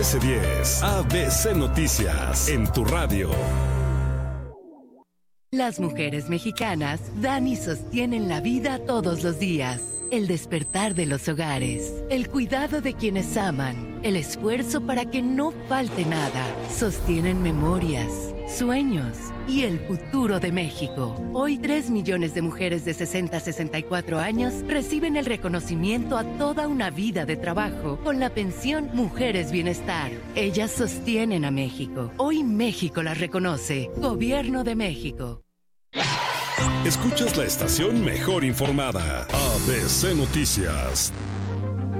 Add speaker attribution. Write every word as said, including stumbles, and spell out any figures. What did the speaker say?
Speaker 1: S diez, A B C Noticias, en tu radio.
Speaker 2: Las mujeres mexicanas dan y sostienen la vida todos los días. El despertar de los hogares, el cuidado de quienes aman, el esfuerzo para que no falte nada. Sostienen memorias, sueños y el futuro de México. Hoy, tres millones de mujeres de sesenta a sesenta y cuatro años reciben el reconocimiento a toda una vida de trabajo con la pensión Mujeres Bienestar. Ellas sostienen a México. Hoy México las reconoce. Gobierno de México.
Speaker 1: Escuchas la estación mejor informada, A B C Noticias.